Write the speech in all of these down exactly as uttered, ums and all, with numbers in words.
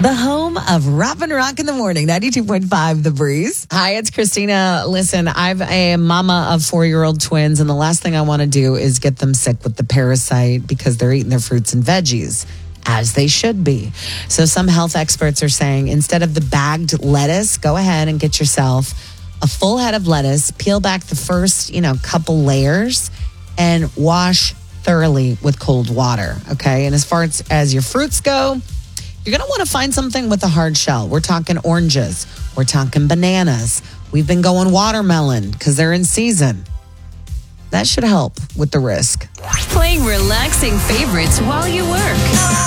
the home of Rap and Rock in the Morning, ninety-two point five The Breeze. Hi, it's Christina. Listen, I'm a mama of four-year-old twins, and the last thing I want to do is get them sick with the parasite because they're eating their fruits and veggies, as they should be. So some health experts are saying instead of the bagged lettuce, go ahead and get yourself a full head of lettuce, peel back the first, you know, couple layers, and wash thoroughly with cold water, okay? And as far as, as your fruits go, you're going to want to find something with a hard shell. We're talking oranges. We're talking bananas. We've been going watermelon because they're in season. That should help with the risk. Playing relaxing favorites while you work.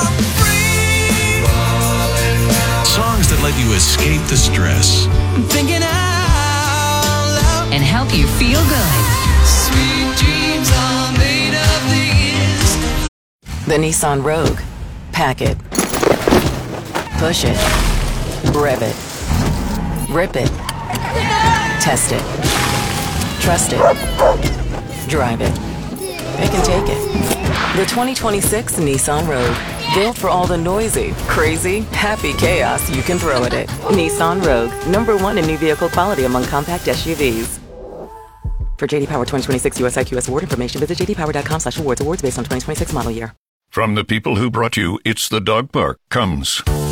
Songs that let you escape the stress. Thinking out loud. And help you feel good. Sweet dreams are made of these. The Nissan Rogue. Pack it. Push it. Rev it. Rip it. Test it. Trust it. Drive it. It can take it. The twenty twenty-six Nissan Rogue. Built for all the noisy, crazy, happy chaos you can throw at it. Nissan Rogue. Number one in new vehicle quality among compact S U Vs. For J D Power twenty twenty-six U S I Q S award information, visit j d power dot com slash awards. Awards based on twenty twenty-six model year. From the people who brought you It's the Dog Park comes